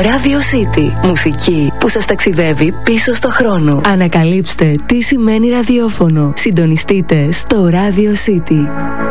Radio City. Μουσική που σας ταξιδεύει πίσω στο χρόνο. Ανακαλύψτε τι σημαίνει ραδιόφωνο. Συντονιστείτε στο Radio City.